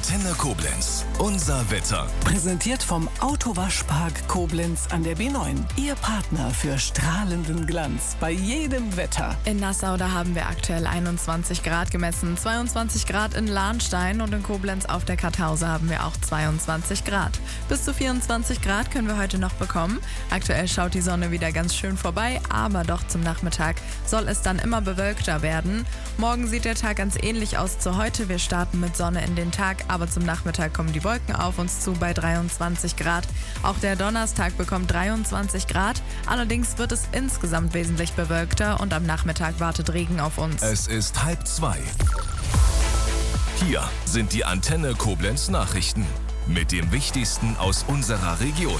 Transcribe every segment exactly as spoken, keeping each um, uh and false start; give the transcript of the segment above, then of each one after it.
Antenne Koblenz. Unser Wetter. Präsentiert vom Autowaschpark Koblenz an der B neun. Ihr Partner für strahlenden Glanz bei jedem Wetter. In Nassau, da haben wir aktuell einundzwanzig Grad gemessen, zweiundzwanzig Grad in Lahnstein und in Koblenz auf der Kartause haben wir auch zweiundzwanzig Grad. Bis zu vierundzwanzig Grad können wir heute noch bekommen. Aktuell schaut die Sonne wieder ganz schön vorbei, aber doch zum Nachmittag soll es dann immer bewölkter werden. Morgen sieht der Tag ganz ähnlich aus zu heute. Wir starten mit Sonne in den Tag, aber zum Nachmittag kommen die Wolken auf uns zu bei dreiundzwanzig Grad. Auch der Donnerstag bekommt dreiundzwanzig Grad. Allerdings wird es insgesamt wesentlich bewölkter und am Nachmittag wartet Regen auf uns. Es ist halb zwei. Hier sind die Antenne Koblenz Nachrichten mit dem Wichtigsten aus unserer Region.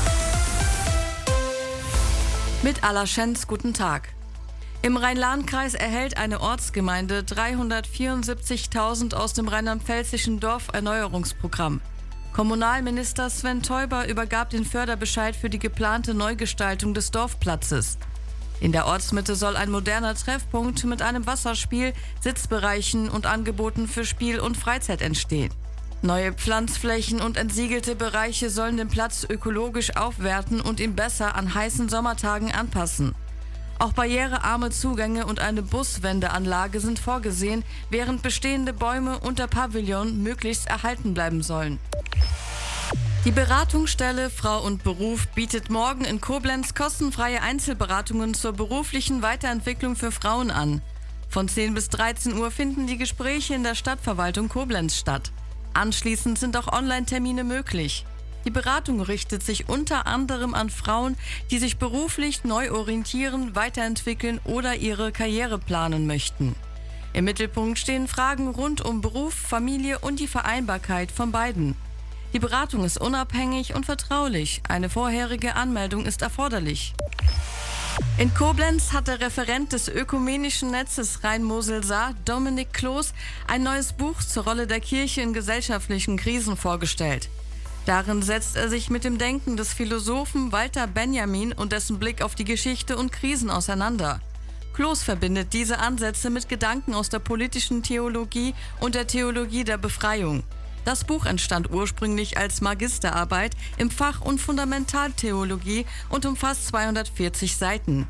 Mit Allerschenz, guten Tag. Im Rhein-Lahn-Kreis erhält eine Ortsgemeinde dreihundertvierundsiebzigtausend aus dem rheinland-pfälzischen Dorferneuerungsprogramm. Kommunalminister Sven Teuber übergab den Förderbescheid für die geplante Neugestaltung des Dorfplatzes. In der Ortsmitte soll ein moderner Treffpunkt mit einem Wasserspiel, Sitzbereichen und Angeboten für Spiel und Freizeit entstehen. Neue Pflanzflächen und entsiegelte Bereiche sollen den Platz ökologisch aufwerten und ihn besser an heißen Sommertagen anpassen. Auch barrierearme Zugänge und eine Buswendeanlage sind vorgesehen, während bestehende Bäume und der Pavillon möglichst erhalten bleiben sollen. Die Beratungsstelle Frau und Beruf bietet morgen in Koblenz kostenfreie Einzelberatungen zur beruflichen Weiterentwicklung für Frauen an. Von zehn bis dreizehn Uhr finden die Gespräche in der Stadtverwaltung Koblenz statt. Anschließend sind auch Online-Termine möglich. Die Beratung richtet sich unter anderem an Frauen, die sich beruflich neu orientieren, weiterentwickeln oder ihre Karriere planen möchten. Im Mittelpunkt stehen Fragen rund um Beruf, Familie und die Vereinbarkeit von beiden. Die Beratung ist unabhängig und vertraulich. Eine vorherige Anmeldung ist erforderlich. In Koblenz hat der Referent des ökumenischen Netzes Rhein-Mosel-Saar, Dominik Kloß, ein neues Buch zur Rolle der Kirche in gesellschaftlichen Krisen vorgestellt. Darin setzt er sich mit dem Denken des Philosophen Walter Benjamin und dessen Blick auf die Geschichte und Krisen auseinander. Kloß verbindet diese Ansätze mit Gedanken aus der politischen Theologie und der Theologie der Befreiung. Das Buch entstand ursprünglich als Magisterarbeit im Fach- und Fundamentaltheologie und umfasst zweihundertvierzig Seiten.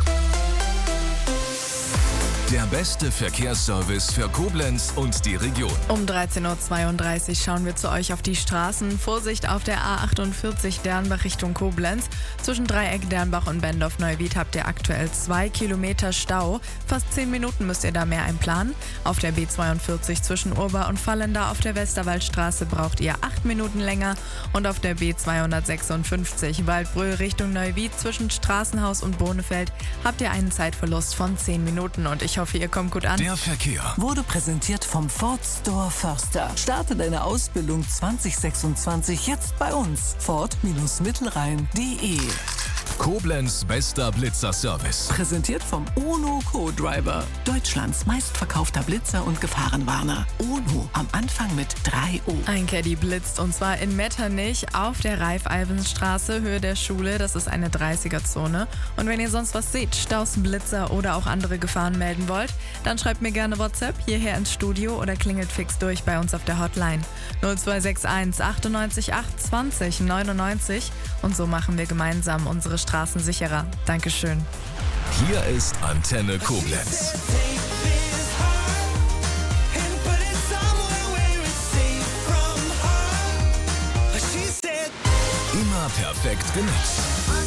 Der beste Verkehrsservice für Koblenz und die Region. Um dreizehn Uhr zweiunddreißig schauen wir zu euch auf die Straßen. Vorsicht auf der A achtundvierzig Dernbach Richtung Koblenz. Zwischen Dreieck, Dernbach und Bendorf-Neuwied habt ihr aktuell zwei Kilometer Stau. Fast zehn Minuten müsst ihr da mehr einplanen. Auf der B zweiundvierzig zwischen Urba und Fallenda auf der Westerwaldstraße braucht ihr acht Minuten länger. Und auf der B zweihundertsechsundfünfzig Waldbröl Richtung Neuwied zwischen Straßenhaus und Bohnefeld habt ihr einen Zeitverlust von zehn Minuten. Und ich Ich hoffe, ihr kommt gut an. Der Verkehr Wurde präsentiert vom Ford Store Förster. Starte deine Ausbildung zwanzig sechsundzwanzig jetzt bei uns. Ford-Mittelrhein punkt de. Koblenz bester Blitzerservice. Präsentiert vom UNO Co-Driver. Deutschlands meistverkaufter Blitzer und Gefahrenwarner. UNO am Anfang mit drei O. Ein Caddy blitzt und zwar in Metternich auf der Ralf-Alvens-Straße, Höhe der Schule. Das ist eine dreißiger-Zone. Und wenn ihr sonst was seht, Staus, Blitzer oder auch andere Gefahren melden wollt, dann schreibt mir gerne WhatsApp hierher ins Studio oder klingelt fix durch bei uns auf der Hotline null zwei sechs eins achtundneunzig acht zwanzig neunundneunzig. Und so machen wir gemeinsam unsere Straßen sicherer. Dankeschön. Hier ist Antenne Koblenz. Immer perfekt genutzt.